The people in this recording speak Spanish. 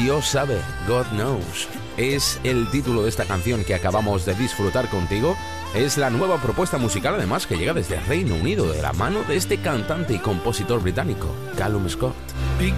Dios sabe, God knows. Es el título de esta canción que acabamos de disfrutar contigo. Es la nueva propuesta musical, además, que llega desde Reino Unido, de la mano de este cantante y compositor británico, Callum Scott.